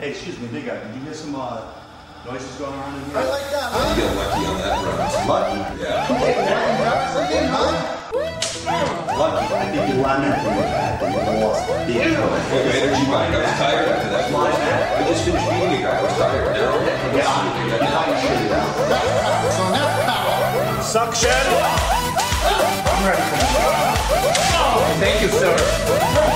Hey, excuse me, big guy. Did you hear some noises going around in here? I like that, You huh? get lucky on that run. Lucky. Yeah. Embarrassing, huh? Lucky. I think you lamented the fact that you lost the intro. Well, your energy back. I was tired after that. Why is that? I just finished beating a guy. I was tired. Now, Yeah, you thought you should have. That's power, son. That's power. Suction! I'm ready for this. Thank you, sir.